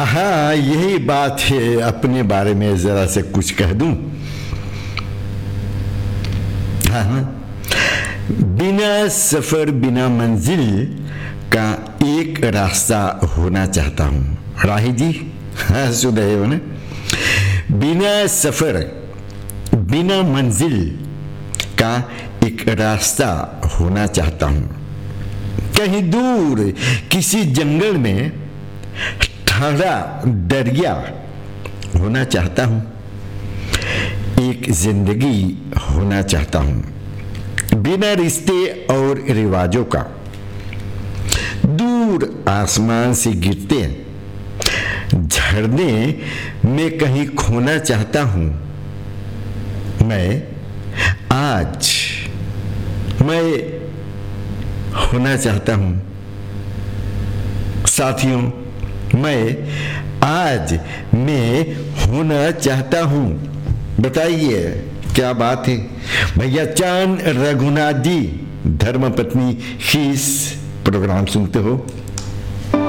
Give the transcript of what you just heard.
हाँ, यही बात है। अपने बारे में जरा से कुछ कह दूं। हाँ, बिना सफर बिना मंजिल का एक रास्ता होना चाहता हूँ। राही जी, हाँ सुना है मैंने। बिना सफर बिना मंजिल का एक रास्ता होना चाहता हूँ। कहीं दूर किसी जंगल में ठहरा दरिया होना चाहता हूँ। एक जिंदगी होना चाहता हूँ बिना रिश्ते और रिवाजों का। दूर आसमान से गिरते झरने में कहीं खोना चाहता हूँ। मैं होना चाहता हूँ। साथियों, मैं होना चाहता हूँ। बताइए क्या बात है भैया। चांद रघुनाथ जी, धर्मपत्नी शीश प्रोग्राम सुनते हो।